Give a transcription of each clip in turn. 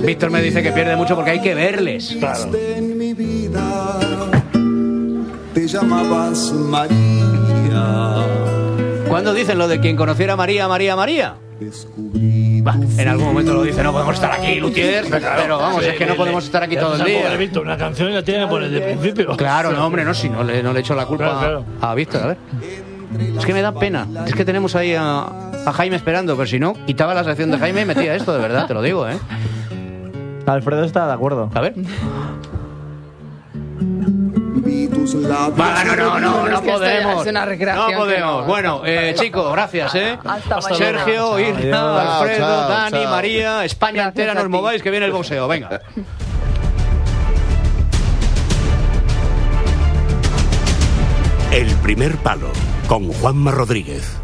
Víctor me dice que pierde mucho porque hay que verles. Claro. Te llamabas María. ¿Cuándo dicen lo de quien conociera a María, María, María? Bah, en algún momento lo dice, no podemos estar aquí, Luthier, pero vamos, es que no podemos estar aquí todo el día. Víctor, una canción la tiene que poner desde el principio. Claro, no, hombre, no, si no le echo la culpa Claro. a Víctor, a ver. Es que me da pena, es que tenemos ahí a Jaime esperando, pero si no, quitaba la sección de Jaime y metía esto, de verdad, te lo digo, ¿eh? Alfredo está de acuerdo. A ver. No podemos. No podemos. Bueno, chicos, gracias, Hasta Sergio, mañana. Irma, Alfredo, Chao, Dani, chao. María, España Gracias entera, a nos ti. mováis, que viene el boxeo. Venga. El primer palo, con Juanma Rodríguez.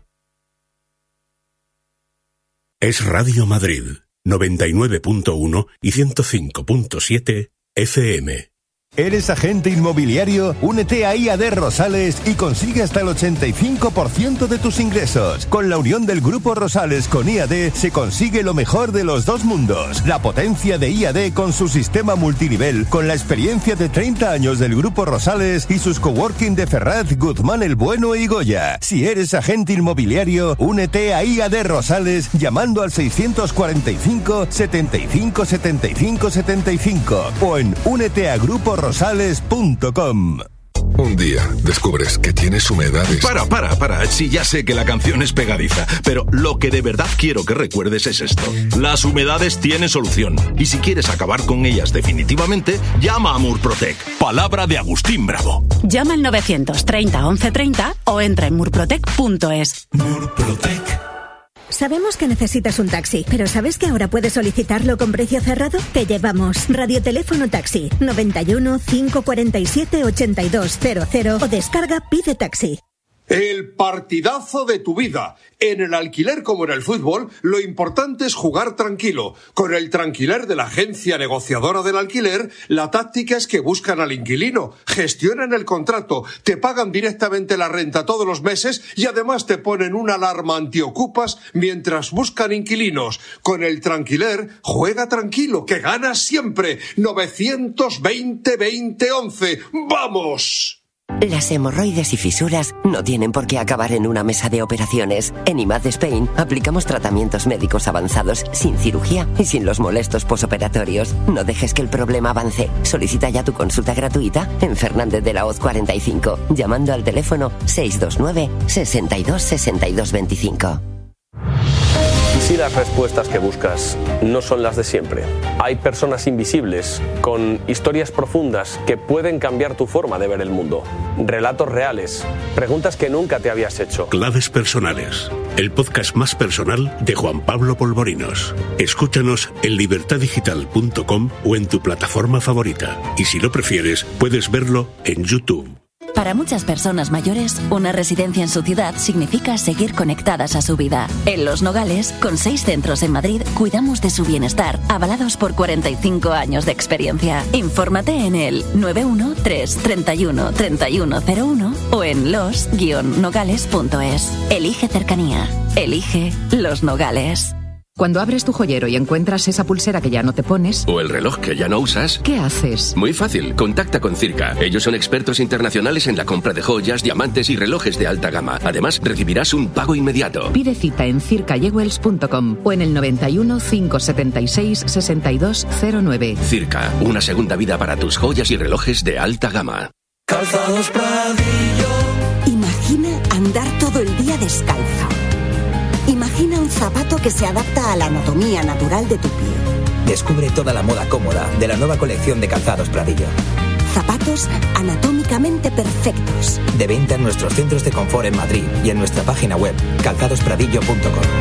Es Radio Madrid, 99.1 y 105.7 FM. ¿Eres agente inmobiliario? Únete a IAD Rosales y consigue hasta el 85% de tus ingresos. Con la unión del Grupo Rosales con IAD se consigue lo mejor de los dos mundos. La potencia de IAD con su sistema multinivel, con la experiencia de 30 años del Grupo Rosales y sus coworking de Ferraz, Guzmán el Bueno y Goya. Si eres agente inmobiliario, únete a IAD Rosales llamando al 645 75 75 75 o en úneteagruporosales.com. Un día descubres que tienes humedades. Para. Sí, ya sé que la canción es pegadiza, pero lo que de verdad quiero que recuerdes es esto. Las humedades tienen solución. Y si quieres acabar con ellas definitivamente, llama a Murprotec. Palabra de Agustín Bravo. Llama al 930 1130 o entra en murprotec.es. Murprotec. Sabemos que necesitas un taxi, pero ¿sabes que ahora puedes solicitarlo con precio cerrado? Te llevamos Radioteléfono Taxi 91 547 8200 o descarga Pide Taxi. El partidazo de tu vida. En el alquiler como en el fútbol, lo importante es jugar tranquilo. Con el Tranquiler de la agencia negociadora del alquiler, la táctica es que buscan al inquilino, gestionan el contrato, te pagan directamente la renta todos los meses y además te ponen una alarma antiocupas mientras buscan inquilinos. Con el Tranquiler, juega tranquilo, que ganas siempre. 920-2011. ¡Vamos! Las hemorroides y fisuras no tienen por qué acabar en una mesa de operaciones. En IMAD Spain aplicamos tratamientos médicos avanzados sin cirugía y sin los molestos posoperatorios. No dejes que el problema avance. Solicita ya tu consulta gratuita en Fernández de la Hoz 45, llamando al teléfono 629 62 62 25. Si las respuestas que buscas no son las de siempre, hay personas invisibles con historias profundas que pueden cambiar tu forma de ver el mundo. Relatos reales, preguntas que nunca te habías hecho. Claves personales, el podcast más personal de Juan Pablo Polvorinos. Escúchanos en libertadigital.com o en tu plataforma favorita. Y si lo prefieres, puedes verlo en YouTube. Para muchas personas mayores, una residencia en su ciudad significa seguir conectadas a su vida. En Los Nogales, con 6 centros en Madrid, cuidamos de su bienestar, avalados por 45 años de experiencia. Infórmate en el 913 31 3101 o en los-nogales.es. Elige cercanía. Elige Los Nogales. Cuando abres tu joyero y encuentras esa pulsera que ya no te pones... O el reloj que ya no usas... ¿Qué haces? Muy fácil, contacta con Circa. Ellos son expertos internacionales en la compra de joyas, diamantes y relojes de alta gama. Además, recibirás un pago inmediato. Pide cita en circajewels.com o en el 91 576 6209. Circa, una segunda vida para tus joyas y relojes de alta gama. Calzados Pradillo. Imagina andar todo el día descalzo. Imagina un zapato que se adapta a la anatomía natural de tu pie. Descubre toda la moda cómoda de la nueva colección de Calzados Pradillo. Zapatos anatómicamente perfectos. De venta en nuestros centros de confort en Madrid y en nuestra página web calzadospradillo.com.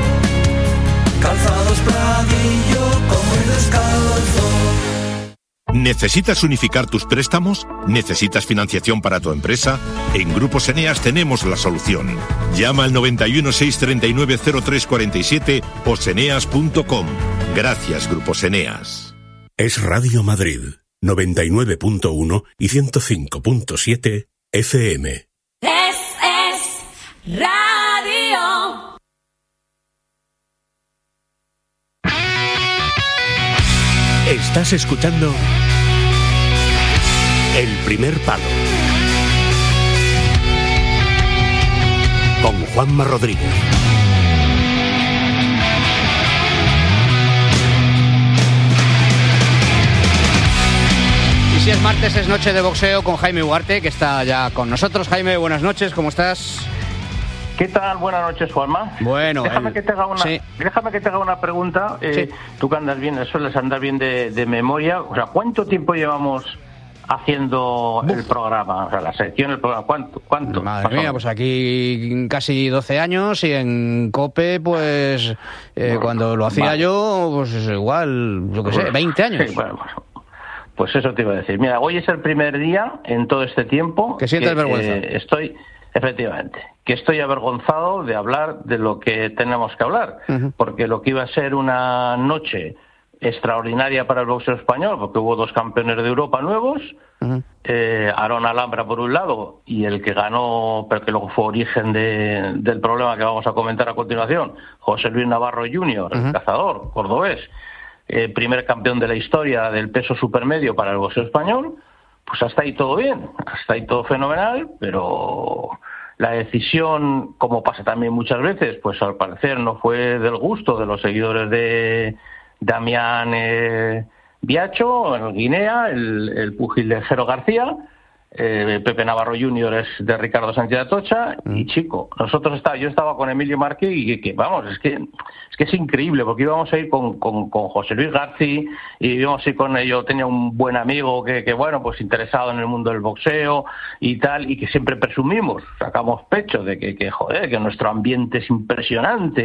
Calzados Pradillo, como el descalzo. ¿Necesitas unificar tus préstamos? ¿Necesitas financiación para tu empresa? En Grupos Eneas tenemos la solución. Llama al 91 639 0347 o seneas.com. Gracias, Grupos Eneas. Es Radio Madrid, 99.1 y 105.7 FM. Es Radio. Estás escuchando El Primer Palo con Juanma Rodríguez. Y si es martes, es noche de boxeo con Jaime Ugarte, que está ya con nosotros. Jaime, buenas noches, ¿cómo estás? ¿Qué tal? Buenas noches, Juanma. Bueno, déjame que te haga una pregunta. Tú que andas bien, sueles andar bien de memoria. O sea, ¿cuánto tiempo llevamos haciendo el programa? O sea, la sección, el programa. ¿Cuánto? Madre mía, pues aquí casi 12 años y en COPE, pues cuando lo hacía yo, pues igual, yo qué sé, 20 años. Sí, bueno. Pues eso te iba a decir. Mira, hoy es el primer día en todo este tiempo que sientes vergüenza. Efectivamente, que estoy avergonzado de hablar de lo que tenemos que hablar, porque lo que iba a ser una noche extraordinaria para el boxeo español, porque hubo 2 campeones de Europa nuevos, Aaron Alhambra por un lado, y el que ganó, pero que luego fue origen del problema que vamos a comentar a continuación, José Luis Navarro Jr., el cazador cordobés, primer campeón de la historia del peso supermedio para el boxeo español. Pues hasta ahí todo bien, hasta ahí todo fenomenal, pero la decisión, como pasa también muchas veces, pues al parecer no fue del gusto de los seguidores de Damián Biacho, en Guinea, el púgil de Jero García. Pepe Navarro Jr. es de Ricardo Sánchez Atocha y chico, yo estaba con Emilio Márquez y que vamos, es que es increíble, porque íbamos a ir con José Luis García y íbamos a ir con yo tenía un buen amigo que bueno, pues interesado en el mundo del boxeo y tal, y que siempre presumimos, sacamos pecho de que nuestro ambiente es impresionante,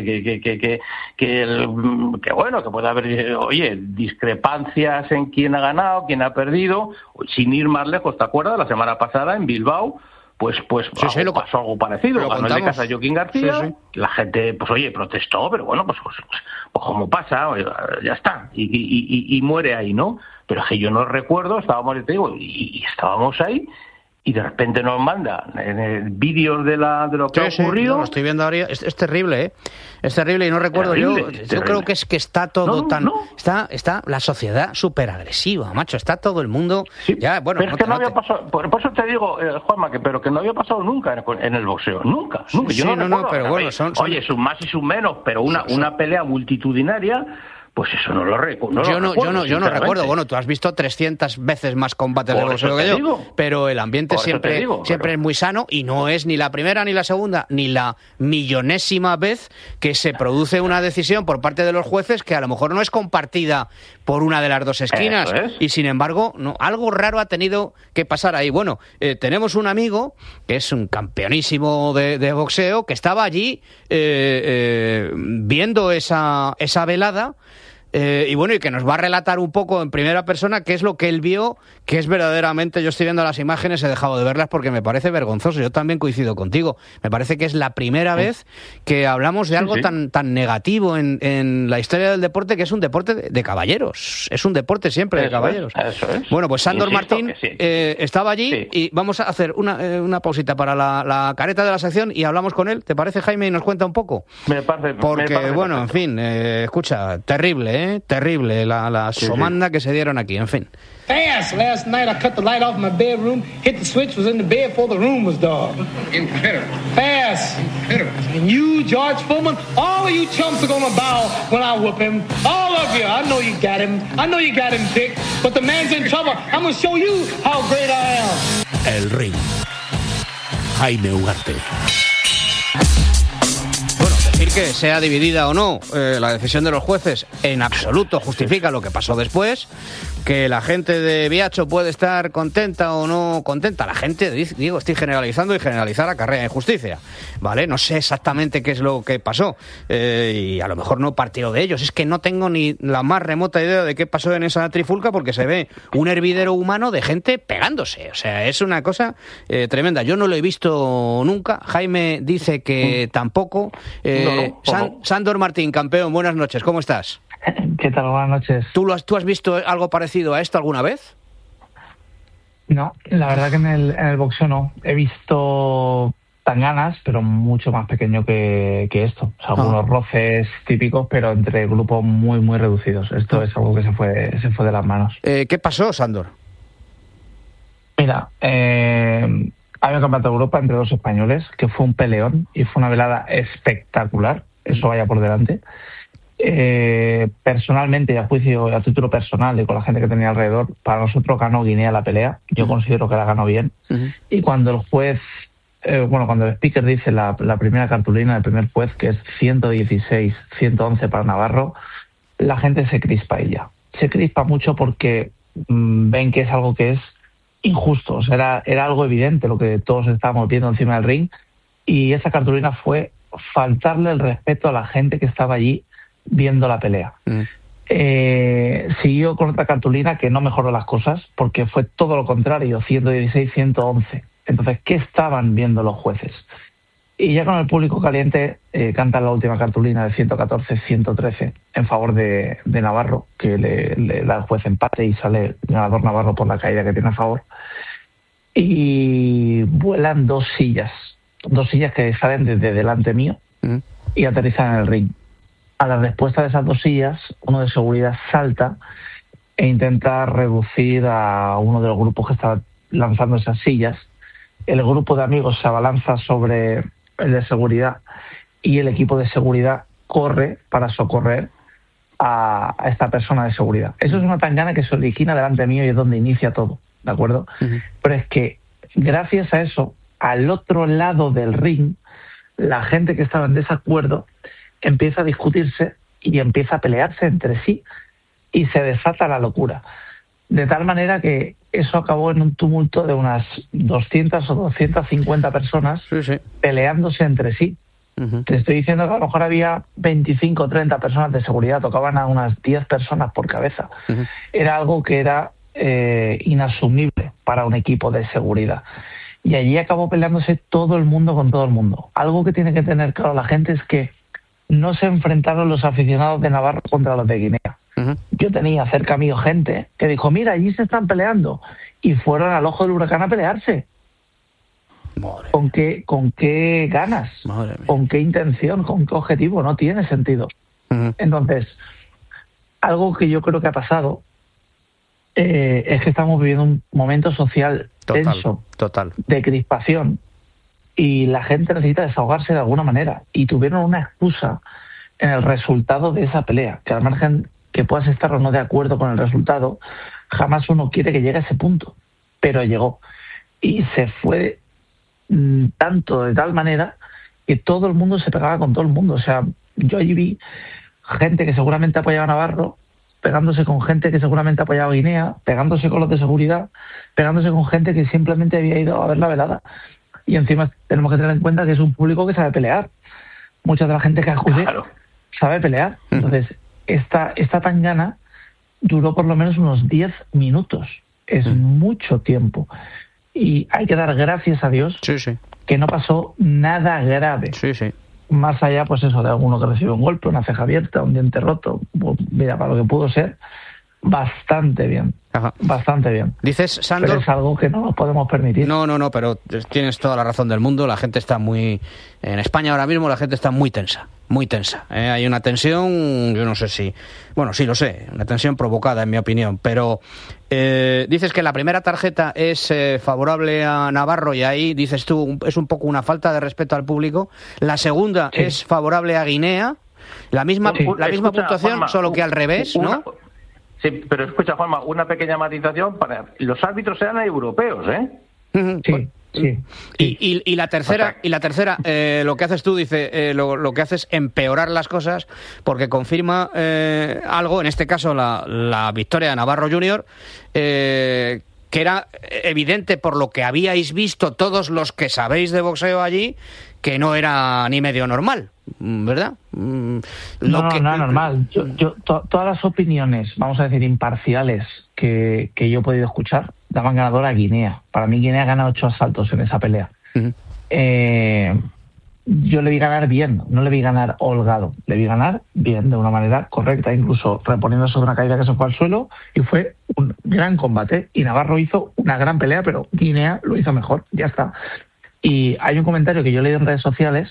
que bueno, que puede haber, discrepancias en quién ha ganado, quién ha perdido, sin ir más lejos. ¿Te acuerdas? La semana pasada en Bilbao, pues pasó algo parecido. Ganó el de casa Joaquín García, la gente, protestó, pero bueno, pues como pasa, ya está, y muere ahí, ¿no? Pero es que yo no recuerdo, estábamos ahí, y de repente nos mandan vídeos de lo que ha ocurrido. Sí, lo estoy viendo ahora. Es terrible, ¿eh? Es terrible y no recuerdo. Terrible, yo creo que es que está todo Está la sociedad súper agresiva, macho. Está todo el mundo. Sí, ya, bueno, pero es que no había pasado. Por eso te digo, Juanma, pero que no había pasado nunca en el boxeo. Nunca. Yo no recuerdo. Pero bueno, oye, sus más y sus menos, pero una pelea multitudinaria. Pues eso no lo recuerdo. Yo no recuerdo. Bueno, tú has visto 300 veces más combates de boxeo que yo, pero el ambiente siempre es muy sano y no es ni la primera, ni la segunda, ni la millonésima vez que se produce una decisión por parte de los jueces que a lo mejor no es compartida por una de las dos esquinas. Y sin embargo, algo raro ha tenido que pasar ahí. Bueno, tenemos un amigo que es un campeonísimo de boxeo que estaba allí viendo esa velada. Y bueno, y que nos va a relatar un poco en primera persona qué es lo que él vio, que es verdaderamente, yo estoy viendo las imágenes, he dejado de verlas porque me parece vergonzoso. Yo también coincido contigo. Me parece que es la primera vez que hablamos de algo tan negativo en la historia del deporte, que es un deporte de caballeros. Es un deporte siempre de caballeros. Eso es. Bueno, pues Sándor Martín estaba allí y vamos a hacer una pausita para la careta de la sección y hablamos con él. ¿Te parece, Jaime? Y nos cuenta un poco. Me parece. Bueno, en fin, escucha, terrible, terrible la somanda que se dieron aquí, en fin. Fast. Last night I cut the light off my bedroom, hit the switch, was in the bed before the room was dark. Incredible. Fast. Incredible. And you, George Foreman, all of you chumps are gonna bow when I whoop him. All of you. I know you got him. I know you got him, Dick. But the man's in trouble. I'm gonna show you how great I am. El Ring. Jaime Ugarte. Decir que sea dividida o no la decisión de los jueces en absoluto justifica lo que pasó después. Que la gente de Biacho puede estar contenta o no contenta. La gente, digo, estoy generalizando y generalizar acarrea injusticia, ¿vale? No sé exactamente qué es lo que pasó y a lo mejor no partió de ellos. Es que no tengo ni la más remota idea de qué pasó en esa trifulca porque se ve un hervidero humano de gente pegándose. O sea, es una cosa tremenda. Yo no lo he visto nunca. Jaime dice que tampoco. Sándor Martín, campeón, buenas noches. ¿Cómo estás? ¿Qué tal? Buenas noches. ¿Tú has visto algo parecido a esto alguna vez? No, la verdad que en el boxeo no. He visto tanganas, pero mucho más pequeño que esto. O sea, algunos roces típicos, pero entre grupos muy, muy reducidos. Esto es algo que se fue de las manos. ¿Qué pasó, Sándor? Mira, había un campeonato de Europa entre dos españoles, que fue un peleón y fue una velada espectacular. Eso vaya por delante. Personalmente, y a juicio, a título personal y con la gente que tenía alrededor, para nosotros ganó Guinea la pelea. Yo considero que la ganó bien. Y cuando el juez, cuando el speaker dice la primera cartulina del primer juez, que es 116-111 para Navarro, la gente se crispa ella. Se crispa mucho porque ven que es algo que es injusto. O sea, era algo evidente lo que todos estábamos viendo encima del ring, y esa cartulina fue faltarle el respeto a la gente que estaba allí viendo la pelea. Siguió con otra cartulina que no mejoró las cosas, porque fue todo lo contrario, 116-111. Entonces, ¿qué estaban viendo los jueces? Y ya con el público caliente, cantan la última cartulina de 114-113 en favor de Navarro, que le da el juez empate y sale ganador Navarro por la caída que tiene a favor. Y vuelan dos sillas que salen desde delante mío y aterrizan en el ring. A la respuesta de esas dos sillas, uno de seguridad salta e intenta reducir a uno de los grupos que estaba lanzando esas sillas. El grupo de amigos se abalanza sobre el de seguridad y el equipo de seguridad corre para socorrer a esta persona de seguridad. Eso es una tangana que se origina delante mío y es donde inicia todo, ¿de acuerdo? Pero es que gracias a eso, al otro lado del ring, la gente que estaba en desacuerdo empieza a discutirse y empieza a pelearse entre sí y se desata la locura. De tal manera que eso acabó en un tumulto de unas 200 o 250 personas peleándose entre sí. Te estoy diciendo que a lo mejor había 25 o 30 personas de seguridad, tocaban a unas 10 personas por cabeza. Era algo que era inasumible para un equipo de seguridad. Y allí acabó peleándose todo el mundo con todo el mundo. Algo que tiene que tener claro la gente es que no se enfrentaron los aficionados de Navarro contra los de Guinea. Yo tenía cerca mío gente que dijo, mira, allí se están peleando. Y fueron al ojo del huracán a pelearse. ¿Con qué ganas? ¿Con qué intención? ¿Con qué objetivo? No tiene sentido. Entonces, algo que yo creo que ha pasado es que estamos viviendo un momento social tenso, de crispación, y la gente necesita desahogarse de alguna manera, y tuvieron una excusa en el resultado de esa pelea, que al margen que puedas estar o no de acuerdo con el resultado, jamás uno quiere que llegue a ese punto, pero llegó, y se fue tanto de tal manera que todo el mundo se pegaba con todo el mundo. O sea, yo allí vi gente que seguramente apoyaba a Navarro pegándose con gente que seguramente apoyaba a Guinea, pegándose con los de seguridad, pegándose con gente que simplemente había ido a ver la velada. Y encima tenemos que tener en cuenta que es un público que sabe pelear. Mucha de la gente que acude sabe pelear. Entonces, esta tangana duró por lo menos unos 10 minutos. Es mucho tiempo. Y hay que dar gracias a Dios que no pasó nada grave. Más allá, pues eso, de alguno que recibe un golpe, una ceja abierta, un diente roto. Pues mira, para lo que pudo ser, bastante bien. Bastante bien. Dices, Sándor, pero es algo que no nos podemos permitir. No, pero tienes toda la razón del mundo. La gente está muy... En España ahora mismo la gente está muy tensa. Muy tensa. Hay una tensión, yo no sé si... Bueno, sí lo sé, una tensión provocada, en mi opinión. Pero dices que la primera tarjeta es favorable a Navarro, y ahí, dices tú, es un poco una falta de respeto al público. La segunda es favorable a Guinea. La misma puntuación, Juanma, solo que al revés, ¿no? Sí, pero escucha, Juanma, una pequeña matización. Los árbitros eran europeos, ¿eh? Sí. Y la tercera, lo que haces tú, dice, lo que haces es empeorar las cosas, porque confirma algo, en este caso la victoria de Navarro Junior, que era evidente por lo que habíais visto todos los que sabéis de boxeo allí, que no era ni medio normal, ¿verdad? No normal. Todas las opiniones, vamos a decir, imparciales que yo he podido escuchar, daban ganador a Guinea. Para mí Guinea gana 8 asaltos en esa pelea. Yo le vi ganar bien, no le vi ganar holgado, le vi ganar bien, de una manera correcta, incluso reponiéndose de una caída que se fue al suelo, y fue un gran combate. Y Navarro hizo una gran pelea, pero Guinea lo hizo mejor, ya está. Y hay un comentario que yo leí en redes sociales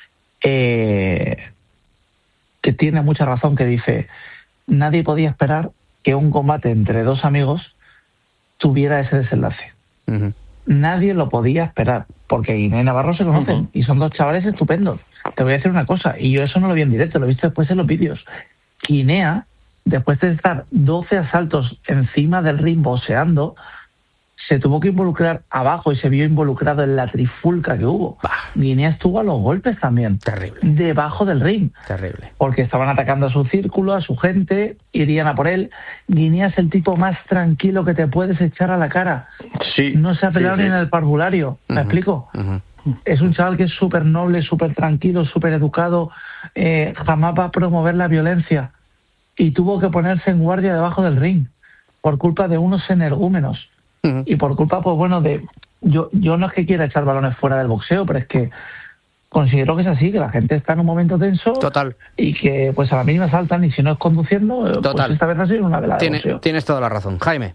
que tiene mucha razón, que dice: nadie podía esperar que un combate entre dos amigos tuviera ese desenlace. Uh-huh. Nadie lo podía esperar, porque Guinea y Navarro se conocen, uh-huh, y son dos chavales estupendos. Te voy a decir una cosa, y yo eso no lo vi en directo, lo he visto después en los vídeos. Guinea, después de estar 12 asaltos encima del ring boxeando, se tuvo que involucrar abajo y se vio involucrado en la trifulca que hubo. Guinea estuvo a los golpes también. Terrible. Debajo del ring. Terrible. Porque estaban atacando a su círculo, a su gente, irían a por él. Guinea es el tipo más tranquilo que te puedes echar a la cara. Sí. No se ha peleado ni en el parvulario. ¿Me explico? Es un chaval que es súper noble, súper tranquilo, súper educado. Jamás va a promover la violencia. Y tuvo que ponerse en guardia debajo del ring por culpa de unos energúmenos. Y por culpa, pues bueno, de... Yo no es que quiera echar balones fuera del boxeo, pero es que considero que es así, que la gente está en un momento tenso. Total. Y que pues a la mínima saltan, y si no es conduciendo, total, pues esta vez ha sido una velada de boxeo. Tienes toda la razón. Jaime.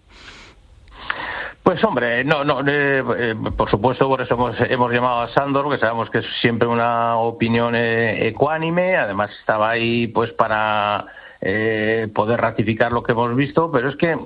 Pues hombre, por supuesto, por eso hemos llamado a Sándor, que sabemos que es siempre una opinión ecuánime, además estaba ahí pues para poder ratificar lo que hemos visto, pero es que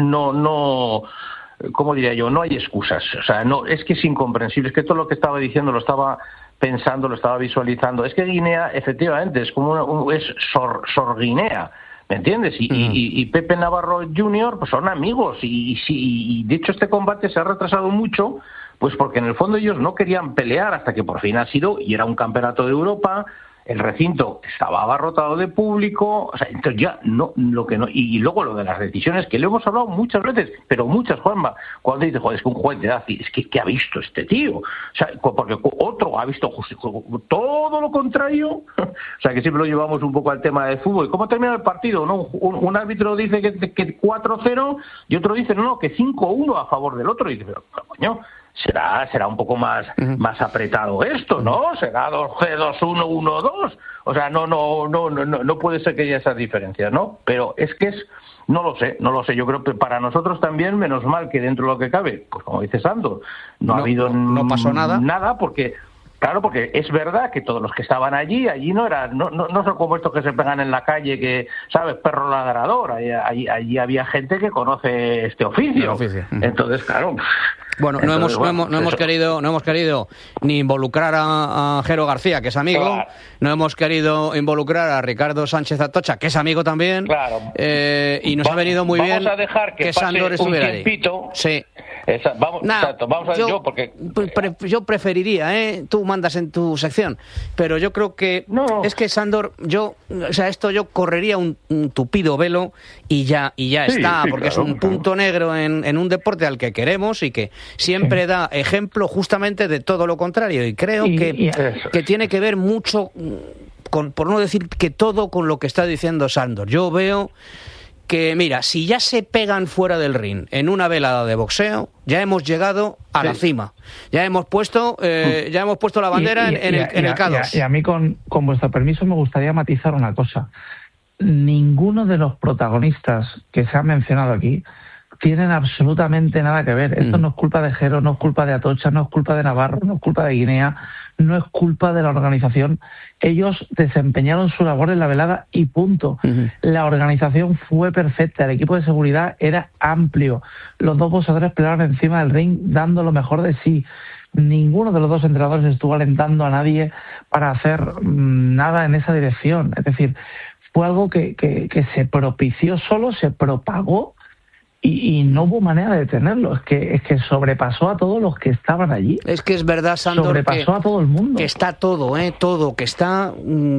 no ¿cómo diría yo? No hay excusas, o sea, no, es que es incomprensible, es que todo lo que estaba diciendo lo estaba pensando, lo estaba visualizando, es que Guinea efectivamente es como es Sor Guinea, ¿me entiendes? Y Pepe Navarro Jr. pues son amigos, y de hecho este combate se ha retrasado mucho, pues porque en el fondo ellos no querían pelear hasta que por fin ha sido, y era un campeonato de Europa. El recinto estaba abarrotado de público, o sea, entonces ya no, y luego lo de las decisiones, que lo hemos hablado muchas veces, pero muchas, Juanma, cuando dices, joder, es que un juez de edad, es que ¿qué ha visto este tío? O sea, porque otro ha visto todo lo contrario, o sea, que siempre lo llevamos un poco al tema del fútbol. ¿Cómo termina el partido? ¿No? Un árbitro dice que 4-0 y otro dice, no, que 5-1 a favor del otro, y dice, pero coño, será un poco más apretado esto, ¿no? Será 2-1, 1-2. O sea, no puede ser que haya esas diferencias, ¿no? Pero es que no lo sé. Yo creo que para nosotros también, menos mal que dentro de lo que cabe, pues como dice Sandro, no pasó nada, porque... Claro, porque es verdad que todos los que estaban allí no son como estos que se pegan en la calle, que, ¿sabes? Perro ladrador. Allí había gente que conoce este oficio. Entonces, claro. Bueno, no hemos querido ni involucrar a Jero García, que es amigo, claro. No hemos querido involucrar a Ricardo Sánchez Atocha, que es amigo también, claro. Y nos ha venido muy bien a dejar que Sándor estuviera un tiempito. Ahí. Sí. Yo preferiría, tú mandas en tu sección, pero yo creo que es que Sándor, yo correría un tupido velo y ya está, porque es un punto negro en un deporte al que queremos y que siempre da ejemplo justamente de todo lo contrario, y creo que tiene que ver mucho por no decir que todo, con lo que está diciendo Sándor. Yo veo que, mira, si ya se pegan fuera del ring en una velada de boxeo, ya hemos llegado a la cima. Ya hemos puesto la bandera en el K2. Y a mí, con vuestro permiso, me gustaría matizar una cosa. Ninguno de los protagonistas que se han mencionado aquí tienen absolutamente nada que ver. Esto no es culpa de Jero, no es culpa de Atocha, no es culpa de Navarro, no es culpa de Guinea, no es culpa de la organización. Ellos desempeñaron su labor en la velada y punto. La organización fue perfecta, el equipo de seguridad era amplio, los dos boxeadores pelearon encima del ring dando lo mejor de sí. Ninguno de los dos entrenadores estuvo alentando a nadie para hacer nada en esa dirección. Es decir, fue algo que se propició solo, se propagó, y no hubo manera de detenerlo. Es que sobrepasó a todos los que estaban allí. Es que es verdad, Sándor, sobrepasó a todo el mundo. Que está todo, que está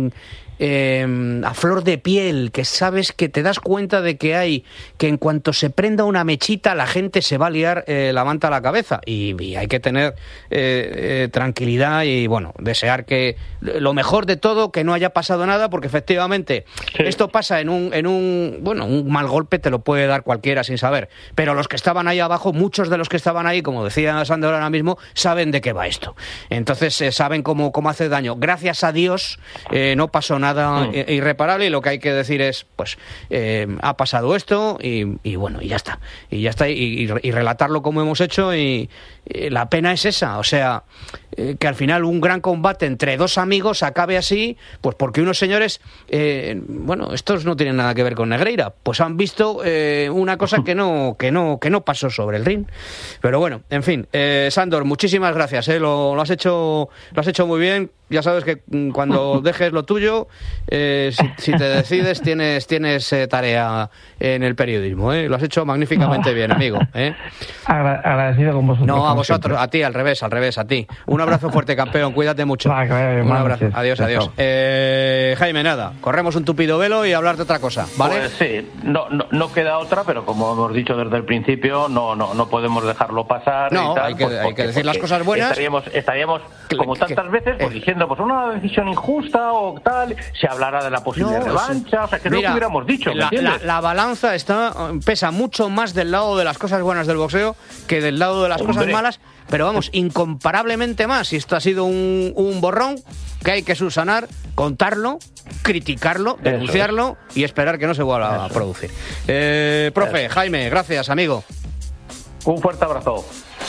a flor de piel, que sabes, que te das cuenta de que en cuanto se prenda una mechita la gente se va a liar la manta a la cabeza, y hay que tener tranquilidad y bueno, desear que lo mejor de todo, que no haya pasado nada, porque efectivamente esto pasa en un mal golpe te lo puede dar cualquiera sin saber, pero los que estaban ahí abajo, muchos de los que estaban ahí, como decía Sándor ahora mismo, saben de qué va esto, entonces saben cómo hace daño. Gracias a Dios no pasó nada nada irreparable, y lo que hay que decir es, pues, ha pasado esto y bueno, y ya está. Y relatarlo como hemos hecho, y la pena es esa, o sea, que al final un gran combate entre dos amigos acabe así, pues porque unos señores, bueno, estos no tienen nada que ver con Negreira, pues han visto una cosa que no pasó sobre el ring. Pero bueno, en fin, Sándor, muchísimas gracias, lo has hecho muy bien. Ya sabes que cuando dejes lo tuyo, si te decides, tienes tarea en el periodismo, ¿eh? Lo has hecho magníficamente bien, amigo, ¿eh? Agradecido con vosotros. No, a vosotros, a ti, al revés, a ti. Un abrazo fuerte, campeón, cuídate mucho. Un abrazo, adiós. Jaime, nada, corremos un tupido velo y hablar de otra cosa, ¿vale? Pues sí, no queda otra, pero como hemos dicho desde el principio, no podemos dejarlo pasar. No, y tal, hay que decir las cosas buenas. Estaríamos como tantas veces, pues diciendo, pues una decisión injusta o tal, se hablará de la posible revancha, o sea, que no lo hubiéramos dicho, ¿me entiendes? La balanza pesa mucho más del lado de las cosas buenas del boxeo que del lado de las cosas malas, pero vamos, incomparablemente más. Y esto ha sido un borrón que hay que subsanar, contarlo, criticarlo, denunciarlo y esperar que no se vuelva a producir. Profe, Jaime, gracias, amigo. Un fuerte abrazo.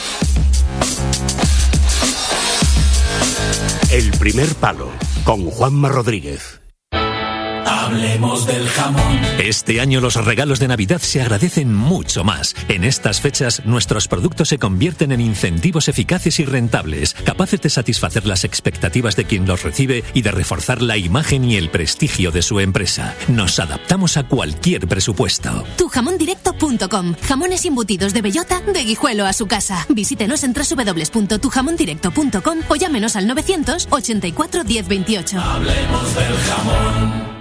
El primer palo, con Juanma Rodríguez. Hablemos del jamón. Este año los regalos de Navidad se agradecen mucho más. En estas fechas, nuestros productos se convierten en incentivos eficaces y rentables, capaces de satisfacer las expectativas de quien los recibe y de reforzar la imagen y el prestigio de su empresa. Nos adaptamos a cualquier presupuesto. Tujamondirecto.com. Jamones embutidos de bellota, de Guijuelo a su casa. Visítenos en www.tujamondirecto.com o llámenos al 984 1028. Hablemos del jamón.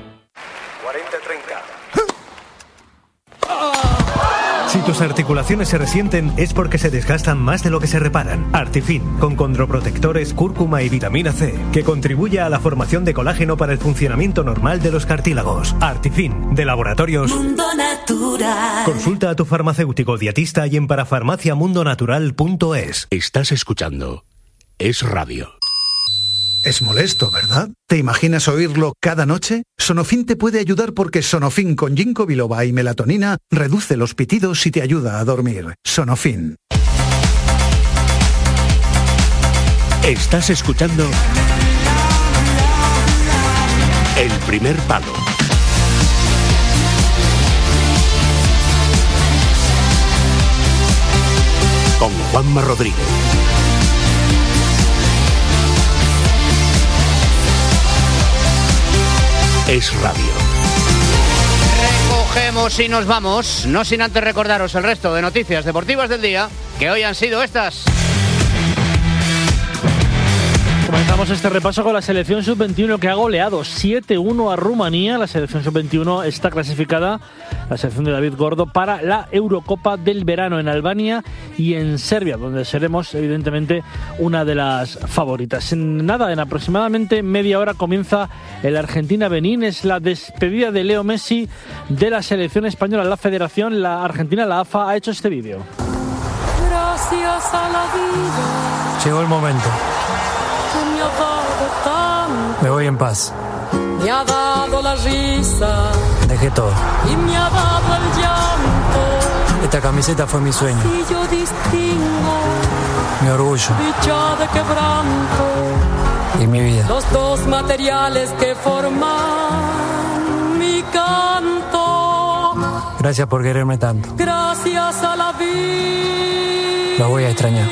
40-30. Si tus articulaciones se resienten es porque se desgastan más de lo que se reparan. Artifin, con condroprotectores, cúrcuma y vitamina C, que contribuye a la formación de colágeno para el funcionamiento normal de los cartílagos. Artifin, de Laboratorios Mundo Natural. Consulta a tu farmacéutico dietista y en parafarmaciamundonatural.es. Estás escuchando Es Radio. Es molesto, ¿verdad? ¿Te imaginas oírlo cada noche? Sonofin te puede ayudar porque Sonofin con ginkgo biloba y melatonina reduce los pitidos y te ayuda a dormir. Sonofin. Estás escuchando El primer palo. Con Juanma Rodríguez. Es Radio. Recogemos y nos vamos, no sin antes recordaros el resto de noticias deportivas del día, que hoy han sido estas. Comenzamos este repaso con la selección sub-21 que ha goleado 7-1 a Rumanía. La selección sub-21 está clasificada, la selección de David Gordo, para la Eurocopa del verano en Albania y en Serbia, donde seremos evidentemente una de las favoritas. En aproximadamente media hora comienza el Argentina-Benín. Es la despedida de Leo Messi de la selección española. La federación, la Argentina, la AFA, ha hecho este vídeo. Gracias a la vida. Llegó el momento. Me voy en paz. Me ha dado la risa. Dejé todo. Y me ha dado el llanto. Esta camiseta fue mi sueño. Y yo distingo mi orgullo. Dicha de quebranto. Y mi vida. Los dos materiales que forman mi canto. Gracias por quererme tanto. Gracias a la vida. Lo voy a extrañar.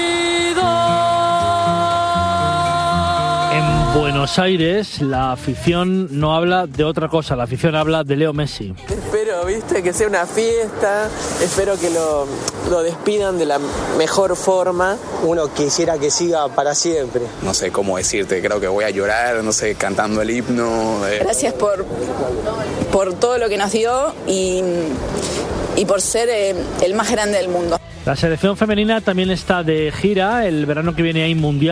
En Buenos Aires, la afición no habla de otra cosa, la afición habla de Leo Messi. Espero, viste, que sea una fiesta, espero que lo despidan de la mejor forma. Uno quisiera que siga para siempre. No sé cómo decirte, creo que voy a llorar, no sé, cantando el himno. Gracias por todo lo que nos dio y por ser el más grande del mundo. La selección femenina también está de gira, el verano que viene hay mundial.